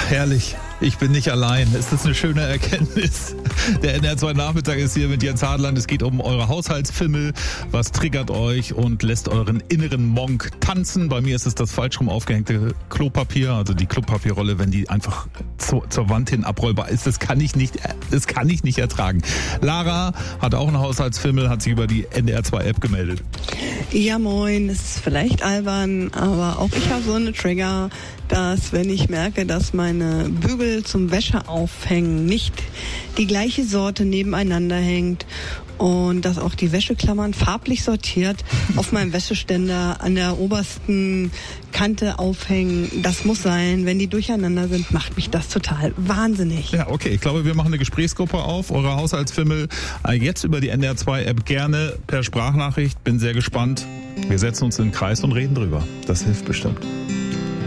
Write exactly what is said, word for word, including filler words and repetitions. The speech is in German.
herrlich. Ich bin nicht allein. Ist das eine schöne Erkenntnis? Der N R zwei Nachmittag ist hier mit Jens Hartland. Es geht um eure Haushaltsfimmel. Was triggert euch und lässt euren inneren Monk tanzen? Bei mir ist es das falsch rum aufgehängte Klopapier, also die Klopapierrolle, wenn die einfach zu, zur Wand hin abrollbar ist. Das kann ich nicht, das kann ich nicht ertragen. Lara hat auch einen Haushaltsfimmel, hat sich über die N R zwei App gemeldet. Ja moin, es ist vielleicht albern, aber auch ich habe so eine Trigger, dass wenn ich merke, dass meine Bügel zum Wäscheaufhängen nicht die gleiche Sorte nebeneinander hängt und dass auch die Wäscheklammern farblich sortiert auf meinem Wäscheständer an der obersten Kante aufhängen. Das muss sein. Wenn die durcheinander sind, macht mich das total wahnsinnig. Ja, okay. Ich glaube, wir machen eine Gesprächsgruppe auf. Eure Haushaltsfimmel jetzt über die N R zwei App gerne per Sprachnachricht. Bin sehr gespannt. Wir setzen uns in den Kreis und reden drüber. Das hilft bestimmt.